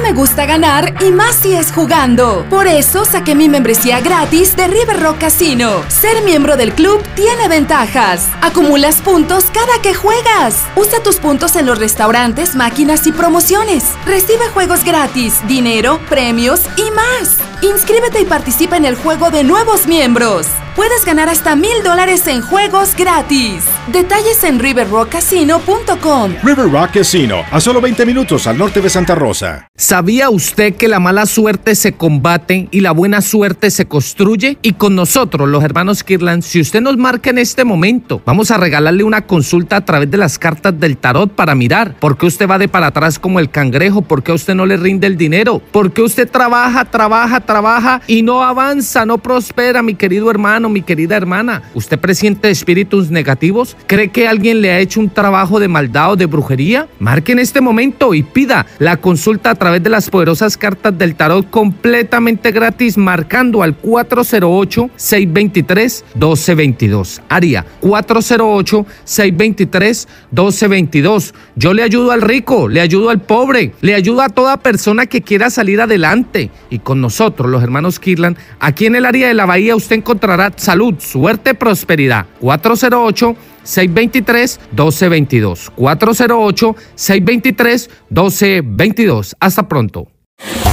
me gusta ganar y más si es jugando. Por eso saqué mi membresía gratis de River Rock Casino. Ser miembro del club tiene ventajas. Acumulas puntos cada que juegas. Usa tus puntos en los restaurantes, máquinas y promociones. Recibe juegos gratis, dinero, premios y más. Inscríbete y participa en el juego de nuevos miembros. Puedes ganar hasta $1000 en juegos gratis. Detalles en riverrockcasino.com. River Rock Casino, a solo 20 minutos al norte de Santa Rosa. ¿Sabía usted que la mala suerte se combate y la buena suerte se construye? Y con nosotros, los hermanos Kirtland, si usted nos marca en este momento, vamos a regalarle una consulta a través de las cartas del tarot para mirar por qué usted va de para atrás como el cangrejo, por qué a usted no le rinde el dinero, por qué usted trabaja y no avanza, no prospera, mi querido hermano, mi querida hermana. ¿Usted presiente espíritus negativos? ¿Cree que alguien le ha hecho un trabajo de maldad o de brujería? Marque en este momento y pida la consulta a través de las poderosas cartas del tarot completamente gratis, marcando al 408-623-1222. Área 408-623-1222. Yo le ayudo al rico, le ayudo al pobre, le ayudo a toda persona que quiera salir adelante. Y con nosotros, los hermanos Kirtland, aquí en el área de la Bahía, usted encontrará salud, suerte, prosperidad. 408-623-1222. 408-623-1222. Hasta pronto.